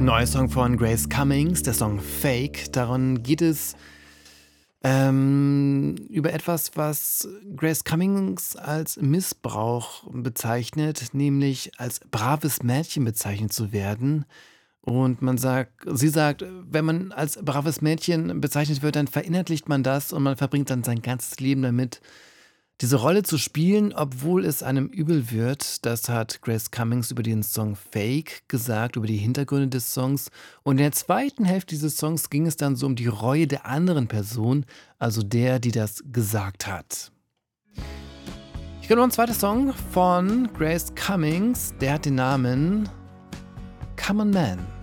Neuer Song von Grace Cummings, der Song Fake. Darin geht es über etwas, was Grace Cummings als Missbrauch bezeichnet, nämlich als braves Mädchen bezeichnet zu werden. Und sie sagt, wenn man als braves Mädchen bezeichnet wird, dann verinnerlicht man das und man verbringt dann sein ganzes Leben damit, diese Rolle zu spielen, obwohl es einem übel wird. Das hat Grace Cummings über den Song Fake gesagt, über die Hintergründe des Songs. Und in der zweiten Hälfte dieses Songs ging es dann so um die Reue der anderen Person, also der, die das gesagt hat. Ich habe noch einen zweiten Song von Grace Cummings, der hat den Namen Come On Man.